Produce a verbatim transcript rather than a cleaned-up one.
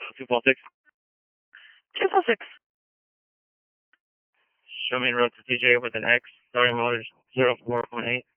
two four six. two four six. Show me road to T J with an X, starting motors zero four one eight.